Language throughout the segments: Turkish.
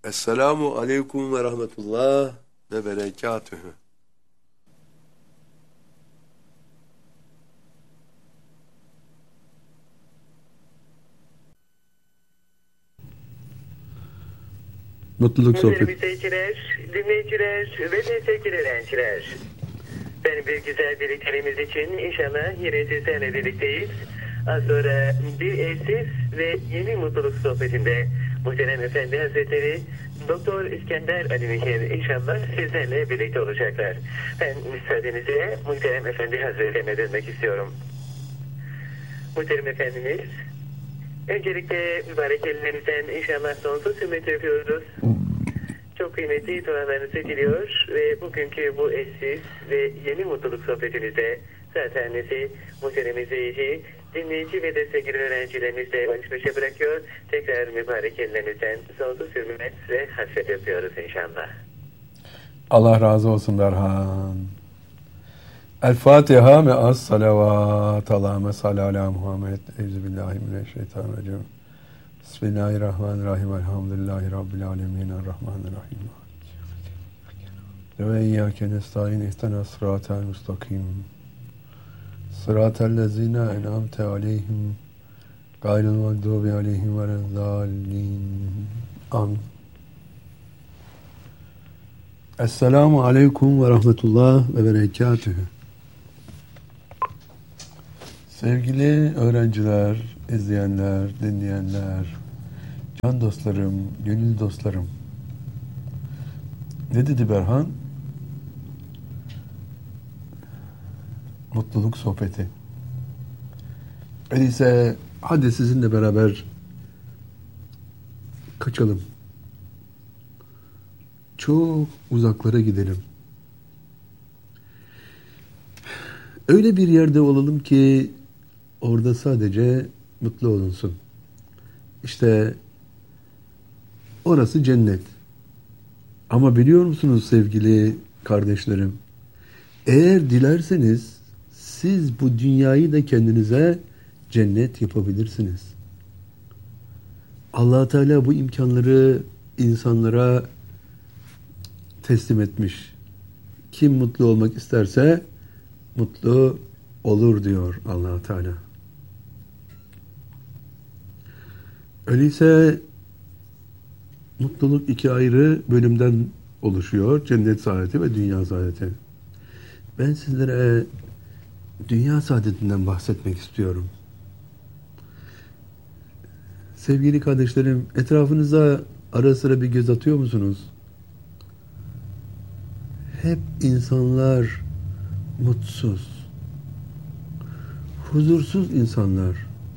Esselamu aleyküm ve rahmetullah ve berekatühü. Mutluluk sohbeti. Muhterem izleyiciler, dinleyiciler ve destekli öğrenciler. Ben bir güzel birliklerimiz için inşallah yine sizlerle birlikteyiz. Az sonra bir eşsiz ve yeni mutluluk sohbetinde Muhterem Efendi Hazretleri Doktor İskender Ali Mihir inşallah sizlerle birlikte olacaklar. Ben müsaadenizle Muhterem Efendi Hazretlerine dönmek istiyorum. Muhterem Efendimiz, öncelikle mübarek ellerinizden inşallah sonsuz hürmet yapıyoruz. Çok kıymetli dualarınızı diliyor ve bugünkü bu eşsiz ve yeni mutluluk sohbetimizde zaten sizi muhterem izleyici, dinleyici ve destekli öğrencilerimizle baş başa bırakıyor. Tekrar mübarek ellerinizden sonsuz hürmet ve hasret yapıyoruz inşallah. Allah razı olsun Berhan. El Fatiha me'as salavat. Allahümme salli ala Muhammed. Euzubillahimineşşeytanirracim. Bismillahirrahmanirrahim. Elhamdülillahi Rabbil alemin. Errahmanirrahim. Ve iyyâke nestaîn ihdina sıratel müstakim. Sıratel lezîne en'amte aleyhim. Gayril mağdûbi aleyhim velezzâllîn. Amin. Esselamu aleyküm ve rahmetullah ve berekatühü. Sevgili öğrenciler, izleyenler, dinleyenler, can dostlarım, gönül dostlarım. Ne dedi Berhan? Mutluluk sohbeti. Öyleyse hadi sizinle beraber kaçalım. Çok uzaklara gidelim. Öyle bir yerde olalım ki orada sadece mutlu olunsun. İşte orası cennet. Ama biliyor musunuz sevgili kardeşlerim? Eğer dilerseniz siz bu dünyayı da kendinize cennet yapabilirsiniz. Allah Teala bu imkanları insanlara teslim etmiş. Kim mutlu olmak isterse mutlu olur diyor Allah Teala. Öyleyse mutluluk iki ayrı bölümden oluşuyor. Cennet saadeti ve dünya saadeti. Ben sizlere dünya saadetinden bahsetmek istiyorum. Sevgili kardeşlerim, etrafınıza ara sıra bir göz atıyor musunuz? Hep insanlar mutsuz, huzursuz insanlar,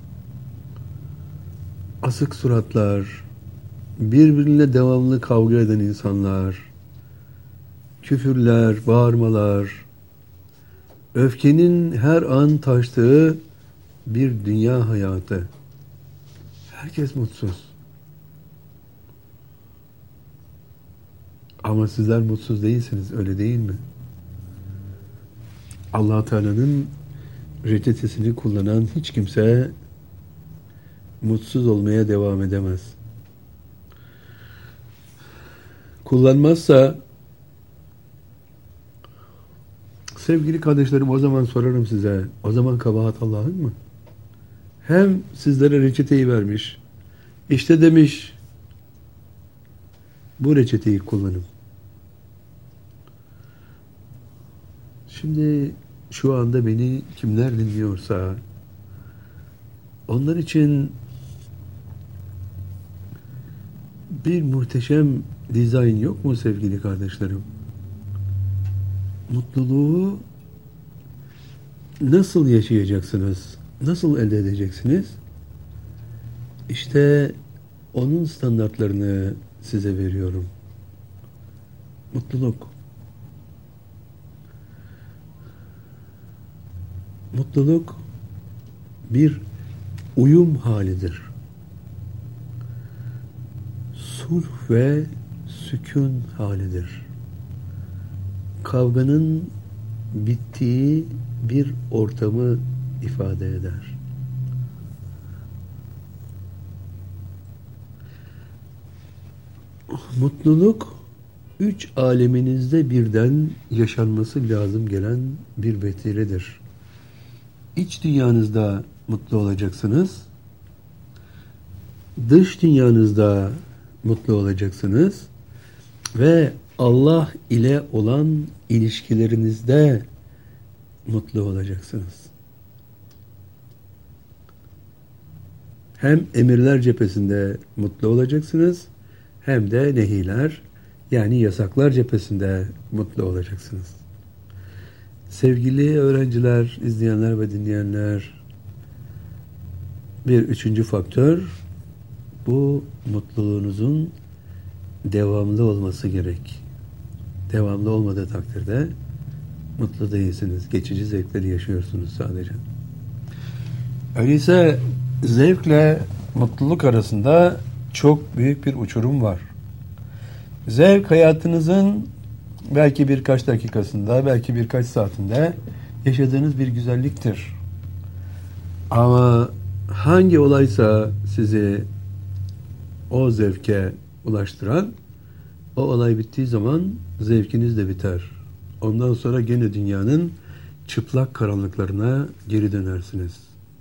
asık suratlar, birbirine devamlı kavga eden insanlar, küfürler, bağırmalar, öfkenin her an taştığı bir dünya hayatı. Herkes mutsuz. Ama sizler mutsuz değilsiniz, öyle değil mi? Allah Teala'nın reçetesini kullanan hiç kimse mutsuz olmaya devam edemez. Kullanmazsa sevgili kardeşlerim o zaman sorarım size, o zaman kabahat Allah'ın mı? Hem sizlere reçeteyi vermiş, işte demiş bu reçeteyi kullanın. Şimdi şu anda beni kimler dinliyorsa onlar için bir muhteşem dizayn yok mu sevgili kardeşlerim? Mutluluğu nasıl yaşayacaksınız? Nasıl elde edeceksiniz? İşte onun standartlarını size veriyorum. Mutluluk. Mutluluk bir uyum halidir. Sulh ve sükun halidir. Kavganın bittiği bir ortamı ifade eder. Mutluluk 3 aleminizde birden yaşanması lazım gelen bir vesiledir. İç dünyanızda mutlu olacaksınız. Dış dünyanızda mutlu olacaksınız. Ve Allah ile olan ilişkilerinizde mutlu olacaksınız. Hem emirler cephesinde mutlu olacaksınız, hem de nehiler, yani yasaklar cephesinde mutlu olacaksınız. Sevgili öğrenciler, izleyenler ve dinleyenler, bir üçüncü faktör, bu mutluluğunuzun devamlı olması gerek. Devamlı olmadığı takdirde mutlu değilsiniz. Geçici zevkleri yaşıyorsunuz sadece. Öyleyse zevkle mutluluk arasında çok büyük bir uçurum var. Zevk hayatınızın belki birkaç dakikasında, belki birkaç saatinde yaşadığınız bir güzelliktir. Ama hangi olaysa sizi o zevke ulaştıran, o olay bittiği zaman zevkiniz de biter. Ondan sonra gene dünyanın çıplak karanlıklarına geri dönersiniz.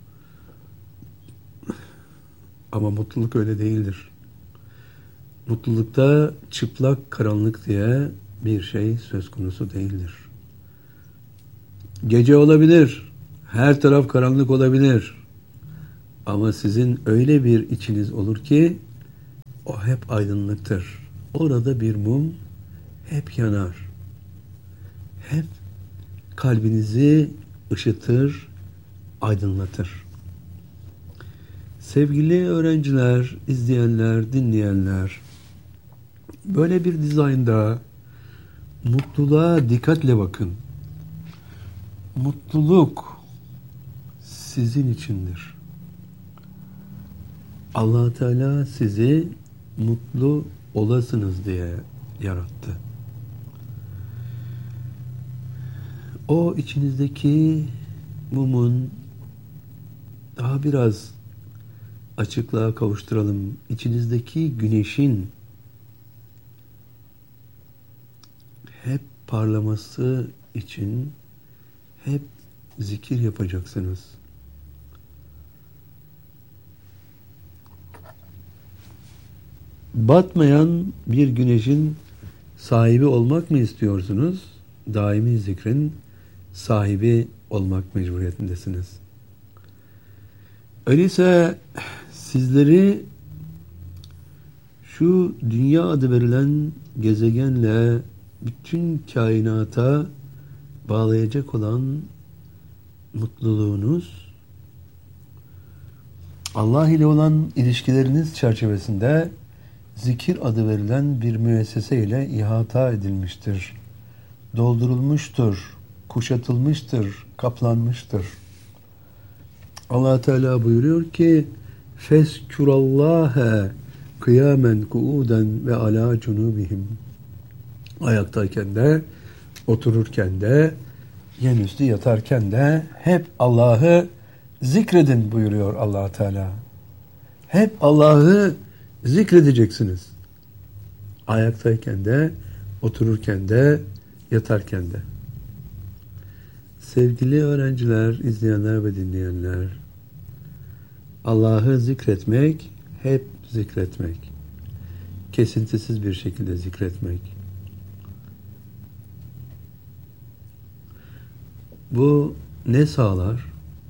Ama mutluluk öyle değildir. Mutlulukta çıplak karanlık diye bir şey söz konusu değildir. Gece olabilir, her taraf karanlık olabilir. Ama sizin öyle bir içiniz olur ki o hep aydınlıktır. Orada bir mum hep yanar. Hep kalbinizi ışıtır, aydınlatır. Sevgili öğrenciler, izleyenler, dinleyenler, böyle bir dizaynda mutluluğa dikkatle bakın. Mutluluk sizin içindir. Allah Teala sizi mutlu olasınız diye yarattı. O içinizdeki mumun daha biraz açıklığa kavuşturalım. İçinizdeki güneşin hep parlaması için hep zikir yapacaksınız. Batmayan bir güneşin sahibi olmak mı istiyorsunuz? Daimi zikrin sahibi olmak mecburiyetindesiniz. Öyleyse sizleri şu dünya adı verilen gezegenle bütün kainata bağlayacak olan mutluluğunuz, Allah ile olan ilişkileriniz çerçevesinde zikir adı verilen bir müessese ile ihata edilmiştir. Doldurulmuştur, kuşatılmıştır, kaplanmıştır. Allah Teala buyuruyor ki: "Feskurallaha kıyamen kuuden ve ala cunubihim." Ayaktayken de, otururken de, yenüstü yatarken de hep Allah'ı zikredin buyuruyor Allah Teala. Hep Allah'ı zikredeceksiniz. Ayaktayken de, otururken de, yatarken de. Sevgili öğrenciler, izleyenler ve dinleyenler, Allah'ı zikretmek, hep zikretmek. Kesintisiz bir şekilde zikretmek. Bu ne sağlar?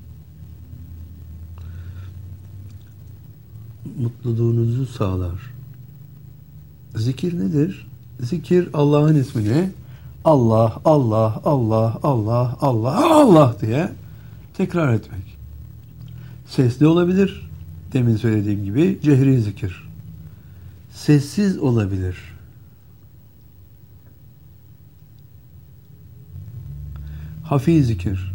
Mutluluğunuzu sağlar. Zikir nedir? Zikir Allah'ın ismini Allah, Allah, Allah, Allah, Allah, Allah diye tekrar etmek. Sesli olabilir. Demin söylediğim gibi cehri zikir. Sessiz olabilir. Hafi zikir.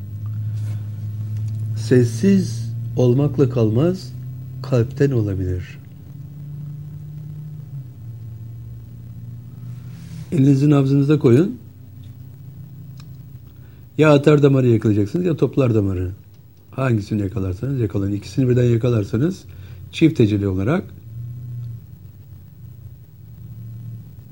Sessiz olmakla kalmaz, kalpten olabilir. Elinizi nabzınıza koyun. Ya atar damarı yakalayacaksınız ya toplar damarı. Hangisini yakalarsanız yakalayın. İkisini birden yakalarsanız çift teceli olarak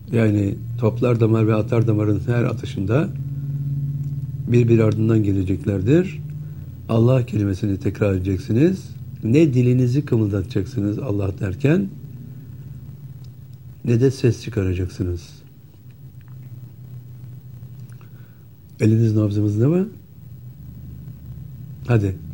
Yani toplar damar ve atar damarın her atışında bir ardından geleceklerdir. Allah kelimesini tekrar edeceksiniz. Ne dilinizi kımıldatacaksınız Allah derken, ne de ses çıkaracaksınız. Eliniz nabzımızda mı? Hadi.